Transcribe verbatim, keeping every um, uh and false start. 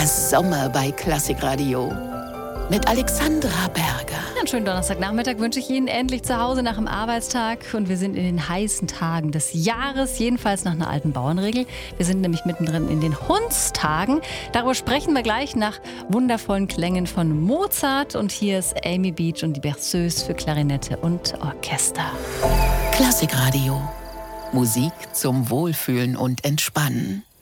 Der Sommer bei Klassikradio mit Alexandra Berger. Einen schönen Donnerstagnachmittag wünsche ich Ihnen, endlich zu Hause nach dem Arbeitstag. Und wir sind in den heißen Tagen des Jahres, jedenfalls nach einer alten Bauernregel. Wir sind nämlich mittendrin in den Hundstagen. Darüber sprechen wir gleich nach wundervollen Klängen von Mozart. Und hier ist Amy Beach und die Berceuse für Klarinette und Orchester. Klassikradio. Musik zum Wohlfühlen und Entspannen.